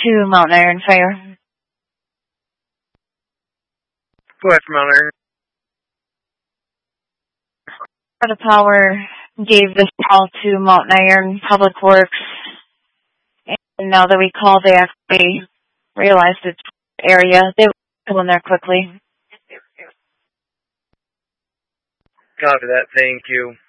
to Mountain Iron Fire. Go ahead for Mountain Iron. Florida Power gave this call to Mountain Iron Public Works, and now that we called, they actually realized it's area. They were go in there quickly. Copy that. Thank you.